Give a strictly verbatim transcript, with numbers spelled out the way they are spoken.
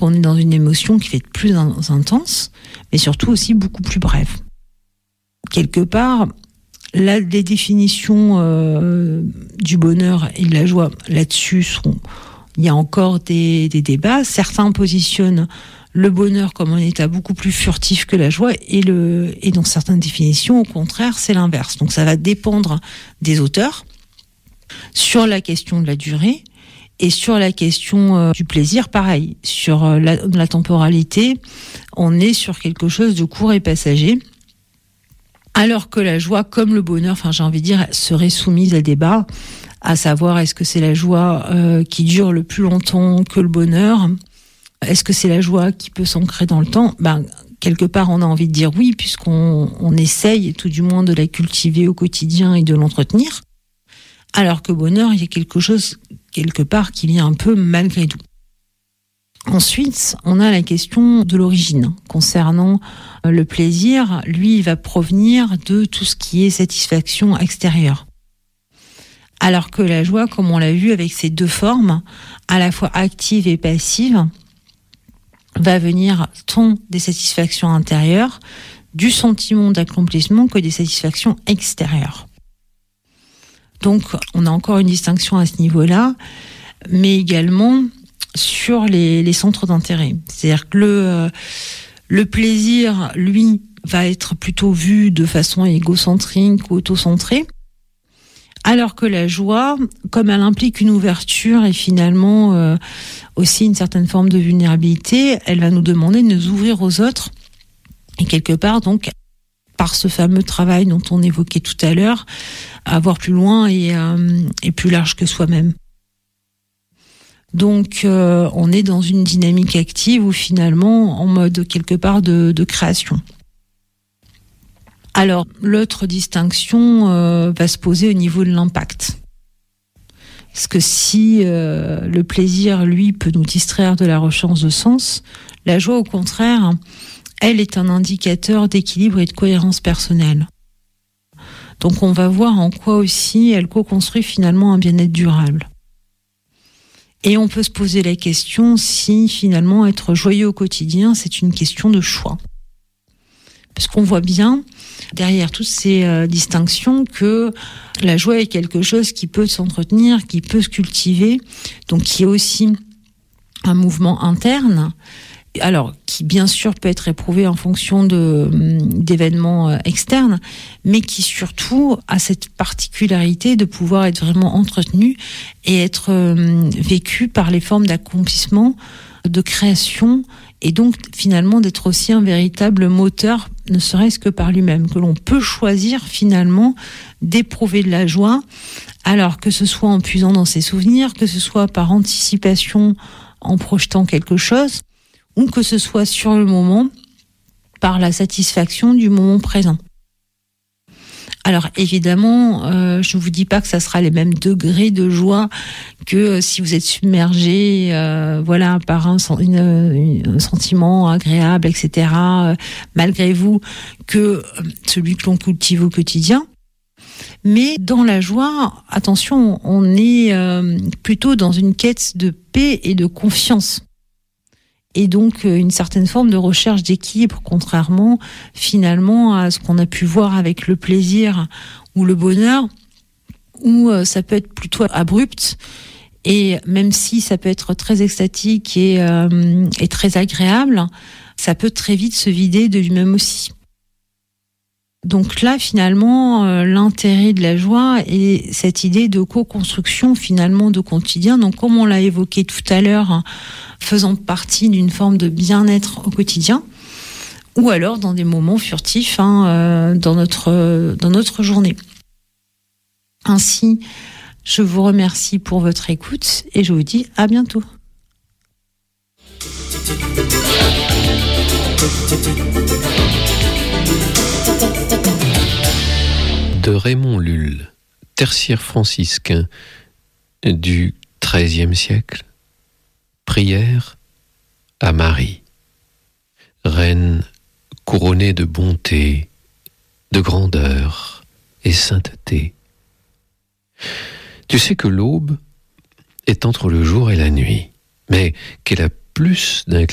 qu'on est dans une émotion qui va être plus in- intense, mais surtout aussi beaucoup plus brève. Quelque part, là, les définitions euh, du bonheur et de la joie là-dessus sont... Il y a encore des, des débats. Certains positionnent le bonheur comme un état beaucoup plus furtif que la joie, et, le, et dans certaines définitions, au contraire, c'est l'inverse. Donc ça va dépendre des auteurs sur la question de la durée, et sur la question euh, du plaisir, pareil. Sur euh, la, la temporalité, on est sur quelque chose de court et passager, alors que la joie, comme le bonheur, enfin j'ai envie de dire, serait soumise à débat, à savoir est-ce que c'est la joie euh, qui dure le plus longtemps que le bonheur ? Est-ce que c'est la joie qui peut s'ancrer dans le temps ? Ben, quelque part, on a envie de dire oui, puisqu'on on essaye tout du moins de la cultiver au quotidien et de l'entretenir. Alors que bonheur, il y a quelque chose, quelque part, qui vient un peu malgré tout. Ensuite, on a la question de l'origine. Concernant le plaisir, lui, il va provenir de tout ce qui est satisfaction extérieure. Alors que la joie, comme on l'a vu avec ces deux formes, à la fois active et passive, va venir tant des satisfactions intérieures, du sentiment d'accomplissement, que des satisfactions extérieures. Donc, on a encore une distinction à ce niveau-là, mais également sur les, les centres d'intérêt. C'est-à-dire que le, euh, le plaisir, lui, va être plutôt vu de façon égocentrique ou autocentrée, alors que la joie, comme elle implique une ouverture et finalement euh, aussi une certaine forme de vulnérabilité, elle va nous demander de nous ouvrir aux autres, et quelque part donc, par ce fameux travail dont on évoquait tout à l'heure, à voir plus loin et, euh, et plus large que soi-même. Donc euh, on est dans une dynamique active ou finalement en mode quelque part de, de création. Alors, l'autre distinction euh, va se poser au niveau de l'impact. Parce que si euh, le plaisir, lui, peut nous distraire de la recherche de sens, la joie, au contraire, elle est un indicateur d'équilibre et de cohérence personnelle. Donc, on va voir en quoi aussi elle co-construit finalement un bien-être durable. Et on peut se poser la question si finalement être joyeux au quotidien, c'est une question de choix. Parce qu'on voit bien, derrière toutes ces euh, distinctions, que la joie est quelque chose qui peut s'entretenir, qui peut se cultiver, donc qui est aussi un mouvement interne, alors qui bien sûr peut être éprouvé en fonction de, d'événements euh, externes, mais qui surtout a cette particularité de pouvoir être vraiment entretenu et être euh, vécu par les formes d'accomplissement, de création, et donc finalement d'être aussi un véritable moteur, ne serait-ce que par lui-même, que l'on peut choisir finalement d'éprouver de la joie, alors que ce soit en puisant dans ses souvenirs, que ce soit par anticipation en projetant quelque chose, ou que ce soit sur le moment par la satisfaction du moment présent. Alors évidemment, euh, je ne vous dis pas que ça sera les mêmes degrés de joie que euh, si vous êtes submergé, euh, voilà, par un, une, un sentiment agréable, et cetera. Euh, malgré vous, que euh, celui que l'on cultive au quotidien. Mais dans la joie, attention, on est euh, plutôt dans une quête de paix et de confiance. Et donc une certaine forme de recherche d'équilibre, contrairement finalement à ce qu'on a pu voir avec le plaisir ou le bonheur, où ça peut être plutôt abrupt, et même si ça peut être très extatique et, euh, et très agréable, ça peut très vite se vider de lui-même aussi. Donc là, finalement, euh, l'intérêt de la joie est cette idée de co-construction, finalement, de quotidien. Donc, comme on l'a évoqué tout à l'heure, hein, faisant partie d'une forme de bien-être au quotidien, ou alors dans des moments furtifs hein, euh, dans notre, euh, dans notre journée. Ainsi, je vous remercie pour votre écoute et je vous dis à bientôt. De Raymond Lulle, tertiaire franciscain du treizième siècle. Prière à Marie, reine couronnée de bonté, de grandeur et sainteté. Tu sais que l'aube est entre le jour et la nuit, mais qu'elle a plus d'inclinaison